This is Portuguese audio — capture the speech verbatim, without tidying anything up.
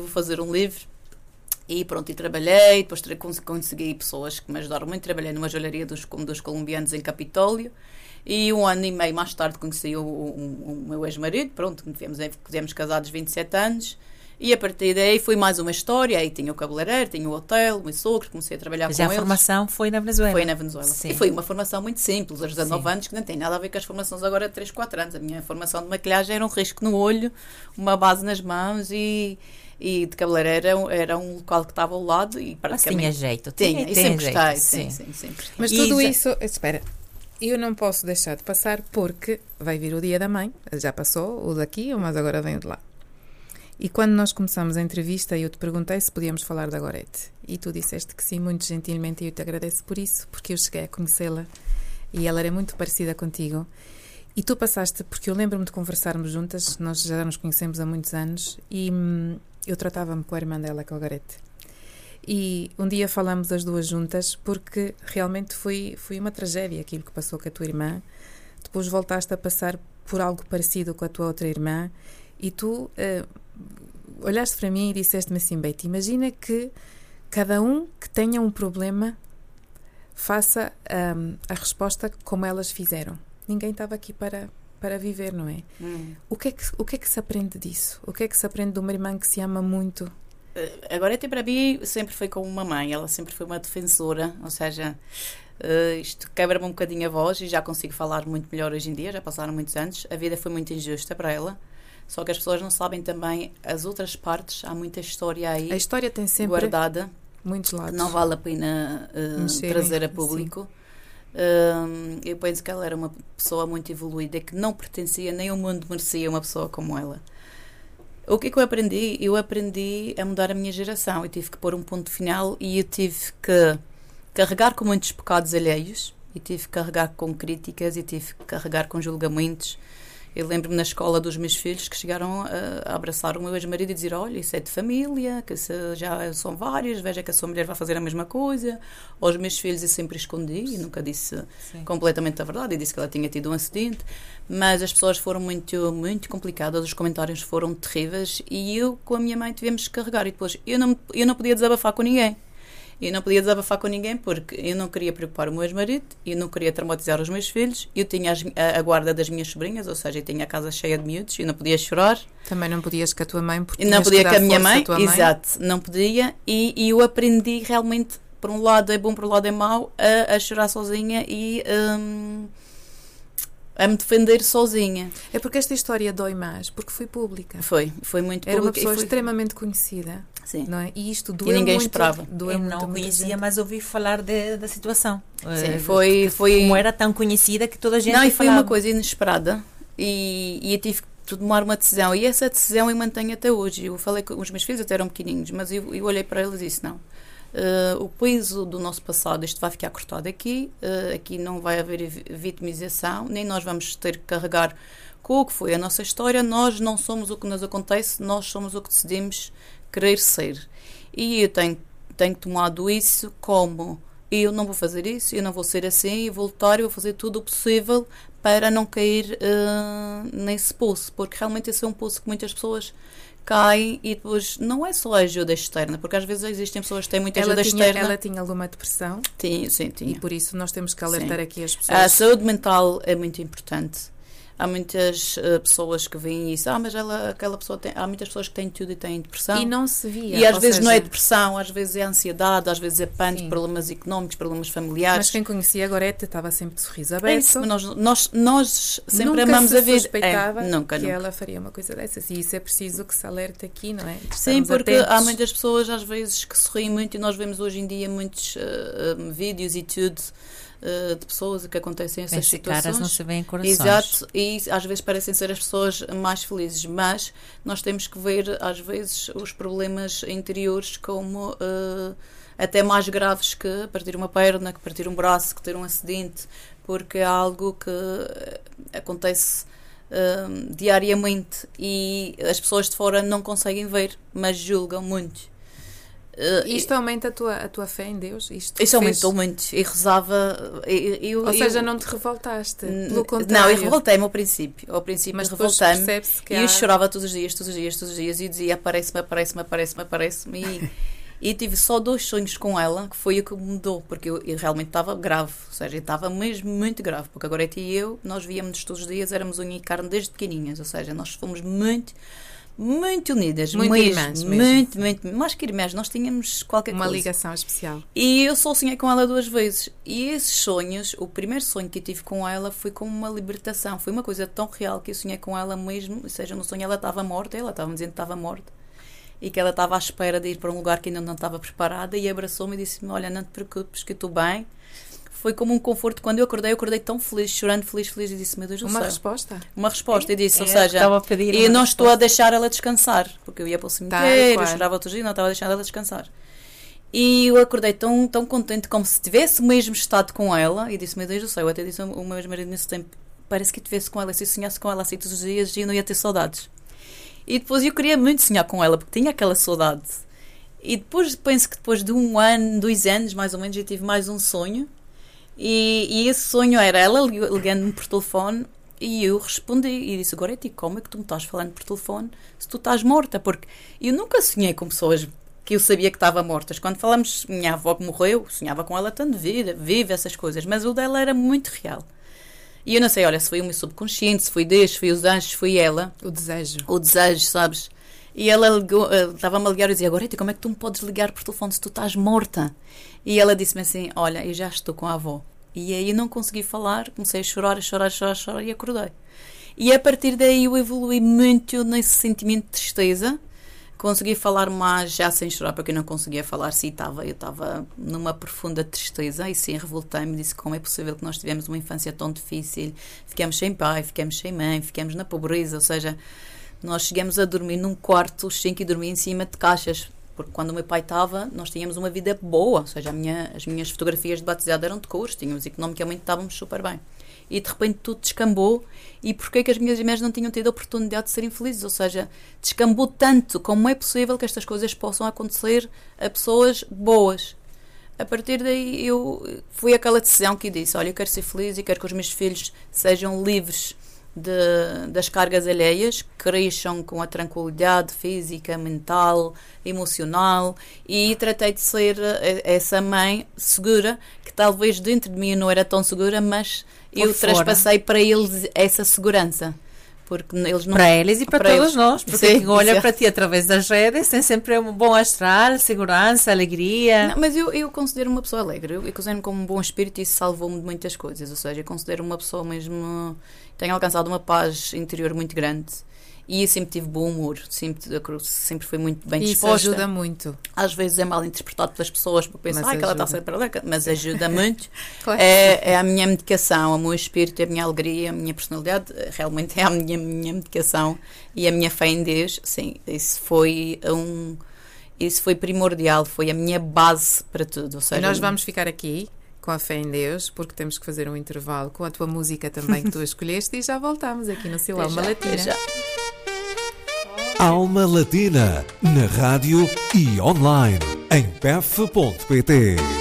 vou fazer um livro. E pronto, e trabalhei, depois consegui pessoas que me ajudaram muito, trabalhei numa joalharia dos, dos colombianos em Capitólio, e um ano e meio mais tarde conheci o, o, o meu ex-marido, pronto, tivemos casados vinte e sete anos, e a partir daí foi mais uma história, aí tinha o cabeleireiro, tinha o hotel, o meu sogro, comecei a trabalhar Mas com a eles. A formação foi na Venezuela? Foi na Venezuela. Sim. E foi uma formação muito simples, aos dezanove Sim. anos, que não tem nada a ver com as formações agora de três, quatro anos. A minha formação de maquilhagem era um risco no olho, uma base nas mãos e... E de cabeleireiro era, era um local que estava ao lado e Mas tinha jeito. Tinha, tinha e sempre jeito, gostei. sim. Sim, sim, sempre. Mas tudo isso... Espera, eu não posso deixar de passar porque vai vir o dia da mãe. Já passou o daqui, mas agora vem o de lá. E quando nós começamos a entrevista, eu te perguntei se podíamos falar da Gorete. E tu disseste que sim, muito gentilmente, e eu te agradeço por isso, porque eu cheguei a conhecê-la e ela era muito parecida contigo. E tu passaste, porque eu lembro-me de conversarmos juntas, nós já nos conhecemos há muitos anos, e hum, eu tratava-me com a irmã dela, com a Gorete. E um dia falamos as duas juntas, porque realmente foi, foi uma tragédia aquilo que passou com a tua irmã. Depois voltaste a passar por algo parecido com a tua outra irmã, e tu uh, olhaste para mim e disseste-me assim: Betty, imagina que cada um que tenha um problema faça um, a resposta como elas fizeram. Ninguém estava aqui para, para viver, não é? Hum. O que é que, o que é que se aprende disso? O que é que se aprende de uma irmã que se ama muito? Agora, até para mim, sempre foi como uma mãe. Ela sempre foi uma defensora. Ou seja, uh, isto quebra-me um bocadinho a voz e já consigo falar muito melhor hoje em dia. Já passaram muitos anos. A vida foi muito injusta para ela. Só que as pessoas não sabem também as outras partes. Há muita história aí. A história tem sempre guardada. Muitos lados. Não vale a pena uh, trazer a público. Uh, eu penso que ela era uma pessoa muito evoluída, que não pertencia, nem o mundo merecia uma pessoa como ela. O que é que eu aprendi? Eu aprendi a mudar a minha geração. Eu tive que pôr um ponto final e eu tive que carregar com muitos pecados alheios, e tive que carregar com críticas, e tive que carregar com julgamentos. Eu lembro-me na escola dos meus filhos que chegaram a, a abraçar o meu ex-marido e dizer: olha, isso é de família, que se, já são vários, veja que a sua mulher vai fazer a mesma coisa. Aos meus filhos eu sempre escondi e nunca disse Sim. completamente a verdade. Eu disse que ela tinha tido um acidente, mas as pessoas foram muito, muito complicadas, os comentários foram terríveis e eu com a minha mãe tivemos que carregar. E depois eu não, eu não podia desabafar com ninguém. Eu não podia desabafar com ninguém porque eu não queria preocupar o meu ex-marido, eu não queria traumatizar os meus filhos, eu tinha as, a, a guarda das minhas sobrinhas, ou seja, eu tinha a casa cheia de miúdos, eu não podia chorar. Também não podias com a tua mãe, porque não podia com a minha mãe, mãe. Exato, não podia, e, e eu aprendi realmente, por um lado é bom, por um lado é mau, a, a chorar sozinha e um, a me defender sozinha. É porque esta história dói mais, porque foi pública. Foi, foi muito pública. Era uma pessoa foi... extremamente conhecida. Sim. Não é? E isto doeu e ninguém muito, esperava. Doeu Eu muito, não conhecia, mas ouvi falar de, da situação. Sim, foi, foi... Como era tão conhecida que toda a gente Não, e foi falava. uma coisa inesperada e, e eu tive que tomar uma decisão, e essa decisão eu mantenho até hoje. Eu falei com os meus filhos, até eram pequenininhos, mas eu, eu olhei para eles e disse: não, uh, o peso do nosso passado, isto vai ficar cortado aqui, uh, aqui não vai haver vitimização, nem nós vamos ter que carregar com o que foi a nossa história. Nós não somos o que nos acontece, nós somos o que decidimos querer ser. E eu tenho, tenho tomado isso como: eu não vou fazer isso, eu não vou ser assim, eu vou lutar, eu vou fazer tudo o possível para não cair uh, nesse poço, porque realmente esse é um poço que muitas pessoas caem e depois não é só a ajuda externa, porque às vezes existem pessoas que têm muita ela ajuda tinha, externa. Ela tinha alguma depressão? Tinha, sim, tinha. E por isso nós temos que alertar sim. aqui as pessoas. A saúde mental é muito importante. Há muitas uh, pessoas que veem isso: ah, mas ela, aquela pessoa tem... Há muitas pessoas que têm tudo e têm depressão. E não se via. E às vezes seja... não é depressão, às vezes é ansiedade, às vezes é pânico, Sim. problemas económicos, problemas familiares. Mas quem conhecia a Gorete estava sempre de sorriso aberto. É isso, nós, nós, nós sempre nunca amamos se a vida. suspeitava é, nunca, que nunca. ela faria uma coisa dessas. E isso é preciso que se alerte aqui, não é? Sim, porque atentos. há muitas pessoas às vezes que sorriem muito, e nós vemos hoje em dia muitos uh, um, vídeos e tudo uh, de pessoas que acontecem essas Bem, situações. caras não se veem corações. Exato, e às vezes parecem ser as pessoas mais felizes, mas nós temos que ver às vezes os problemas interiores como uh, até mais graves que partir uma perna, que partir um braço, que ter um acidente, porque é algo que acontece uh, diariamente e as pessoas de fora não conseguem ver, mas julgam muito. Uh, Isto aumenta a tua, a tua fé em Deus? Isto Isso aumentou muito. Eu rezava... Eu, eu, Ou seja, eu, não te revoltaste? Pelo contrário. Não, eu revoltei-me ao princípio. Ao princípio Mas revoltei-me. E há... eu chorava todos os dias, todos os dias, todos os dias. E dizia, aparece-me, aparece-me, aparece-me, aparece-me. E, e tive só dois sonhos com ela, que foi o que me mudou. Porque eu, eu realmente estava grave. Ou seja, eu estava mesmo muito grave. Porque agora Goretti e eu, nós víamos todos os dias, éramos unha e carne desde pequenininhas. Ou seja, nós fomos muito... muito unidas, muito mesmo, irmãs mesmo. muito, muito, mais que irmãs, nós tínhamos qualquer uma coisa. ligação especial. E eu só sonhei com ela duas vezes. E esses sonhos, o primeiro sonho que eu tive com ela foi como uma libertação. Foi uma coisa tão real que eu sonhei com ela mesmo. Ou seja, no sonho ela estava morta, ela estava me dizendo que estava morta e que ela estava à espera de ir para um lugar que ainda não estava preparada, e abraçou-me e disse-me: olha, não te preocupes, que eu estou bem. Foi como um conforto. Quando eu acordei, eu acordei tão feliz, chorando, feliz, feliz, e disse: meu Deus do céu. Uma resposta? Uma resposta, é, e disse, é, ou seja, eu não estou a deixar ela descansar, porque eu ia para o cemitério, tá, eu chorava outro dia, não estava a deixar ela descansar. E eu acordei tão, tão contente, como se tivesse mesmo estado com ela, e disse: meu Deus do céu, eu até disse ao meu ex-marido nesse tempo, parece que estivesse com ela, se eu sonhasse com ela assim todos os dias, eu não ia ter saudades. E depois eu queria muito sonhar com ela, porque tinha aquela saudade. E depois, penso que depois de um ano, dois anos, mais ou menos, eu tive mais um sonho. E, e esse sonho era ela ligando-me por telefone, e eu respondi e disse: Goretti, como é que tu me estás falando por telefone se tu estás morta? Porque eu nunca sonhei com pessoas que eu sabia que estavam mortas. Quando falamos, minha avó que morreu, sonhava com ela tanto vida, vive essas coisas, mas o dela era muito real. E eu não sei, olha, se foi o meu subconsciente, se foi Deus, se foi os anjos, se foi ela. O desejo. O desejo, sabes? E ela estava-me a ligar e dizia: Goretti, como é que tu me podes ligar por telefone se tu estás morta? E ela disse-me assim: olha, eu já estou com a avó. E aí eu não consegui falar, comecei a chorar, a chorar, a chorar, a chorar, e acordei. E a partir daí eu evolui muito nesse sentimento de tristeza. Consegui falar mais já sem chorar, porque eu não conseguia falar. Sim, estava, eu estava numa profunda tristeza, e sim, revoltei-me, disse: como é possível que nós tivemos uma infância tão difícil, ficamos sem pai, ficamos sem mãe, ficamos na pobreza, ou seja, nós chegamos a dormir num quarto, os cinco, e dormir em cima de caixas, porque quando o meu pai estava, nós tínhamos uma vida boa, ou seja, a minha, as minhas fotografias de batizado eram de cores, tínhamos, economicamente estávamos super bem. E de repente tudo descambou. E porquê que as minhas irmãs não tinham tido a oportunidade de serem felizes? Ou seja, descambou tanto. Como é possível que estas coisas possam acontecer a pessoas boas? A partir daí eu foi aquela decisão que eu disse: olha, eu quero ser feliz e quero que os meus filhos sejam livres de, das cargas alheias, cresçam com a tranquilidade física, mental, emocional, e tratei de ser essa mãe segura, que talvez dentro de mim não era tão segura, mas Por eu fora. Traspassei para eles essa segurança. Porque eles não... Para eles e para, para todos eles. Nós, porque sim, quem olha sim. para ti através das redes tem sempre um bom astral, segurança, alegria. Não, mas eu, eu considero uma pessoa alegre, eu, eu considero-me como um bom espírito, e isso salvou-me de muitas coisas. Ou seja, eu considero uma pessoa mesmo... Tenho alcançado uma paz interior muito grande, e eu sempre tive bom humor, sempre, sempre fui muito bem disposta. Isso ajuda muito. Às vezes é mal interpretado pelas pessoas, porque pensam ah, que ela está sempre alegre, mas ajuda muito. Claro. é, é a minha medicação, o meu espírito, a minha alegria, a minha personalidade, realmente é a minha, minha medicação, e a minha fé em Deus. Sim, isso foi um... Isso foi primordial, foi a minha base para tudo. Ou seja, e nós vamos ficar aqui com a fé em Deus, porque temos que fazer um intervalo com a tua música também que tu escolheste, e já voltamos aqui no seu Alma Latina. Alma Latina, na rádio e online, em p e f ponto p t.